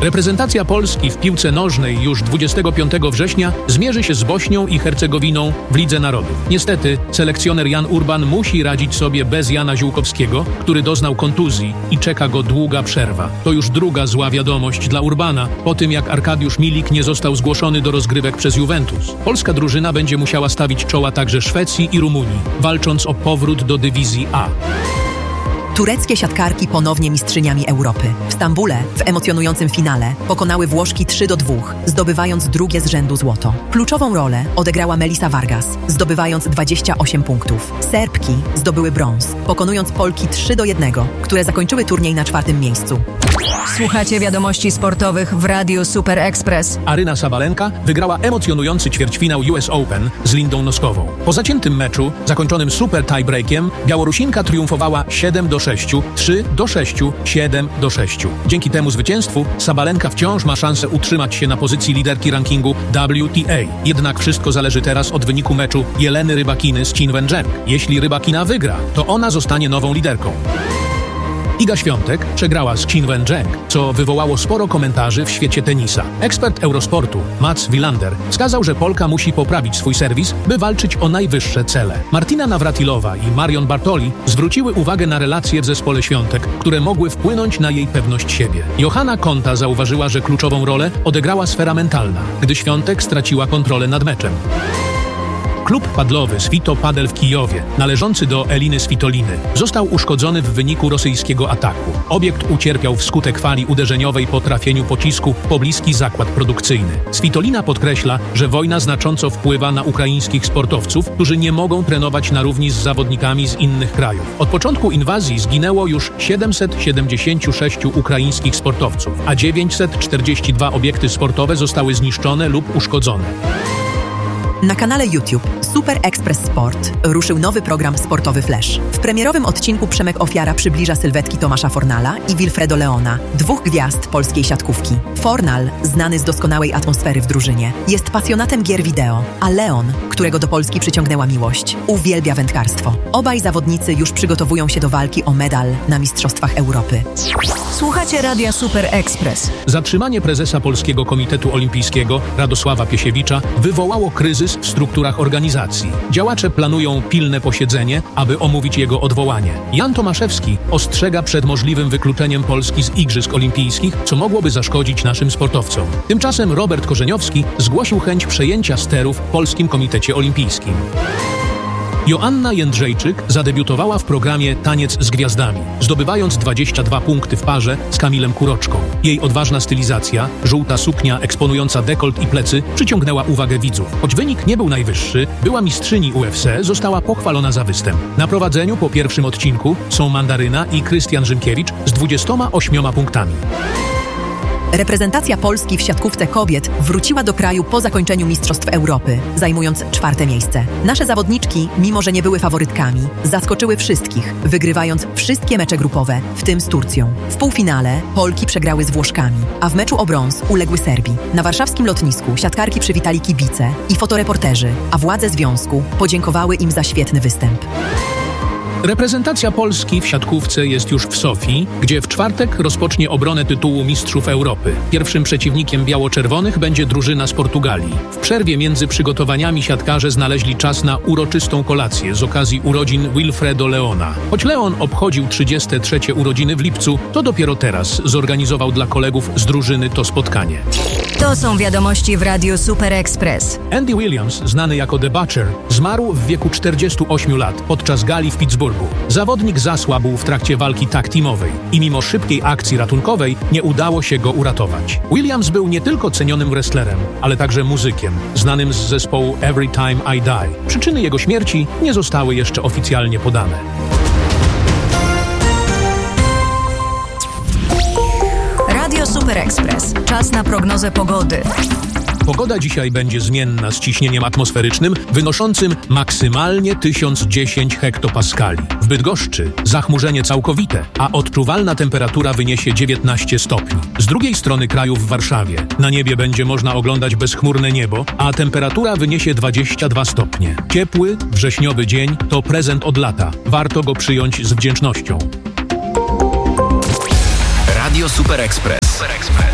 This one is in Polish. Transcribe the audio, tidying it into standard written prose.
Reprezentacja Polski w piłce nożnej już 25 września zmierzy się z Bośnią i Hercegowiną w Lidze Narodów. Niestety selekcjoner Jan Urban musi radzić sobie bez Jana Ziółkowskiego, który doznał kontuzji i czeka go długa przerwa. To już druga zła wiadomość dla Urbana, po tym jak Arkadiusz Milik nie został zgłoszony do rozgrywek przez Juventus. Polska drużyna będzie musiała stawić czoła także Szwecji i Rumunii, walcząc o powrót do dywizji A. Tureckie siatkarki ponownie mistrzyniami Europy. W Stambule w emocjonującym finale pokonały Włoszki 3-2, zdobywając drugie z rzędu złoto. Kluczową rolę odegrała Melissa Vargas, zdobywając 28 punktów. Serbki zdobyły brąz, pokonując Polki 3-1, które zakończyły turniej na 4. miejscu. Słuchacie wiadomości sportowych w Radiu Super Express. Aryna Sabalenka wygrała emocjonujący ćwierćfinał US Open z Lindą Noskową. Po zaciętym meczu, zakończonym super tiebreakiem, Białorusinka triumfowała 7-6, 3-6, 7-6. Dzięki temu zwycięstwu Sabalenka wciąż ma szansę utrzymać się na pozycji liderki rankingu WTA. Jednak wszystko zależy teraz od wyniku meczu Jeleny Rybakiny z Qin Wencheng. Jeśli Rybakina wygra, to ona zostanie nową liderką. Iga Świątek przegrała z Qin Wencheng, co wywołało sporo komentarzy w świecie tenisa. Ekspert Eurosportu Mats Wilander wskazał, że Polka musi poprawić swój serwis, by walczyć o najwyższe cele. Martina Nawratilowa i Marion Bartoli zwróciły uwagę na relacje w zespole Świątek, które mogły wpłynąć na jej pewność siebie. Johanna Konta zauważyła, że kluczową rolę odegrała sfera mentalna, gdy Świątek straciła kontrolę nad meczem. Klub padlowy Svito Padel w Kijowie, należący do Eliny Svitoliny, został uszkodzony w wyniku rosyjskiego ataku. Obiekt ucierpiał wskutek fali uderzeniowej po trafieniu pocisku w pobliski zakład produkcyjny. Svitolina podkreśla, że wojna znacząco wpływa na ukraińskich sportowców, którzy nie mogą trenować na równi z zawodnikami z innych krajów. Od początku inwazji zginęło już 776 ukraińskich sportowców, a 942 obiekty sportowe zostały zniszczone lub uszkodzone. Na kanale YouTube Super Express Sport ruszył nowy program sportowy Flash. W premierowym odcinku Przemek Ofiara przybliża sylwetki Tomasza Fornala i Wilfredo Leona, dwóch gwiazd polskiej siatkówki. Fornal, znany z doskonałej atmosfery w drużynie, jest pasjonatem gier wideo, a Leon, którego do Polski przyciągnęła miłość, uwielbia wędkarstwo. Obaj zawodnicy już przygotowują się do walki o medal na Mistrzostwach Europy. Słuchacie Radia Super Express. Zatrzymanie prezesa Polskiego Komitetu Olimpijskiego Radosława Piesiewicza wywołało kryzys w strukturach organizacji. Działacze planują pilne posiedzenie, aby omówić jego odwołanie. Jan Tomaszewski ostrzega przed możliwym wykluczeniem Polski z Igrzysk Olimpijskich, co mogłoby zaszkodzić naszym sportowcom. Tymczasem Robert Korzeniowski zgłosił chęć przejęcia sterów w Polskim Komitecie Olimpijskim. Joanna Jędrzejczyk zadebiutowała w programie Taniec z Gwiazdami, zdobywając 22 punkty w parze z Kamilem Kuroczką. Jej odważna stylizacja, żółta suknia eksponująca dekolt i plecy przyciągnęła uwagę widzów. Choć wynik nie był najwyższy, była mistrzyni UFC, została pochwalona za występ. Na prowadzeniu po pierwszym odcinku są Mandaryna i Krystian Rzymkiewicz z 28 punktami. Reprezentacja Polski w siatkówce kobiet wróciła do kraju po zakończeniu Mistrzostw Europy, zajmując 4. miejsce. Nasze zawodniczki, mimo że nie były faworytkami, zaskoczyły wszystkich, wygrywając wszystkie mecze grupowe, w tym z Turcją. W półfinale Polki przegrały z Włoszkami, a w meczu o brąz uległy Serbii. Na warszawskim lotnisku siatkarki przywitali kibice i fotoreporterzy, a władze związku podziękowały im za świetny występ. Reprezentacja Polski w siatkówce jest już w Sofii, gdzie w czwartek rozpocznie obronę tytułu Mistrzów Europy. Pierwszym przeciwnikiem biało-czerwonych będzie drużyna z Portugalii. W przerwie między przygotowaniami siatkarze znaleźli czas na uroczystą kolację z okazji urodzin Wilfredo Leona. Choć Leon obchodził 33. urodziny w lipcu, to dopiero teraz zorganizował dla kolegów z drużyny to spotkanie. To są wiadomości w Radiu Super Express. Andy Williams, znany jako The Butcher, zmarł w wieku 48 lat podczas gali w Pittsburghu. Zawodnik zasłabł w trakcie walki tag-teamowej i mimo szybkiej akcji ratunkowej nie udało się go uratować. Williams był nie tylko cenionym wrestlerem, ale także muzykiem, znanym z zespołu Every Time I Die. Przyczyny jego śmierci nie zostały jeszcze oficjalnie podane. Radio Super Express. Czas na prognozę pogody. Pogoda dzisiaj będzie zmienna z ciśnieniem atmosferycznym wynoszącym maksymalnie 1010 hektopaskali. W Bydgoszczy zachmurzenie całkowite, a odczuwalna temperatura wyniesie 19 stopni. Z drugiej strony kraju w Warszawie na niebie będzie można oglądać bezchmurne niebo, a temperatura wyniesie 22 stopnie. Ciepły, wrześniowy dzień to prezent od lata. Warto go przyjąć z wdzięcznością. Radio Super Express.